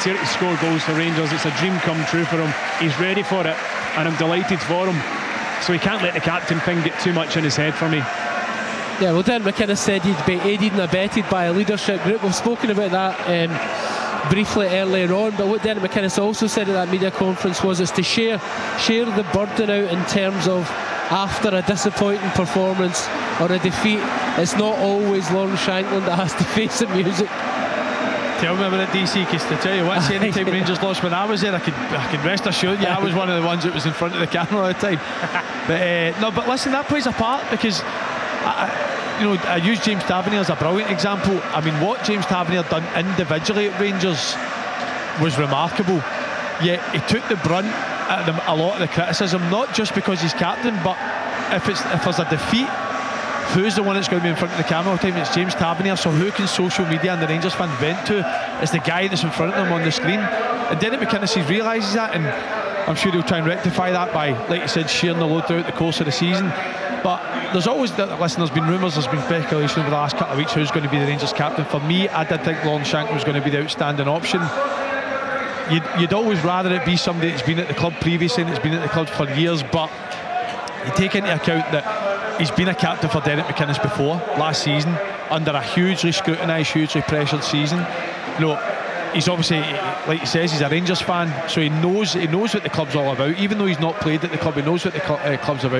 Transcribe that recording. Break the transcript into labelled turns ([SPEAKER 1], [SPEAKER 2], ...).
[SPEAKER 1] He's here to score goals for Rangers. It's a dream come true for him. He's ready for it, and I'm delighted for him. So he can't let the captain thing get too much in his head for me.
[SPEAKER 2] Yeah, well, Derek McInnes said he'd be aided and abetted by a leadership group. We've spoken about that briefly earlier on, but what Derek McInnes also said at that media conference was it's to share the burden out in terms of after a disappointing performance or a defeat, it's not always Lawrence Shankland that has to face the music.
[SPEAKER 3] Tell me about it, DC, because to tell you what, any time Rangers lost when I was there, I can rest assured you I was one of the ones that was in front of the camera all the time. But listen, that plays a part, because I use James Tavernier as a brilliant example. I mean, what James Tavernier done individually at Rangers was remarkable, yet he took the brunt at a lot of the criticism, not just because he's captain, but if there's a defeat, who's the one that's going to be in front of the camera all the time? It's James Tavernier. So who can social media and the Rangers fan vent to? It's the guy that's in front of them on the screen. And Derek McInnes realises that, and I'm sure he'll try and rectify that by, like you said, sharing the load throughout the course of the season. But there's always, listen, there's been rumours, there's been speculation over the last couple of weeks who's going to be the Rangers captain. For me, I did think Lawrence Shankland was going to be the outstanding option. You'd always rather it be somebody that's been at the club previously and that's been at the club for years, but you take into account that he's been a captain for Derek McInnes before last season under a hugely scrutinised, hugely pressured season. He's obviously, like he says, he's a Rangers fan, so he knows what the club's all about. Even though he's not played at the club, he knows what the club's about.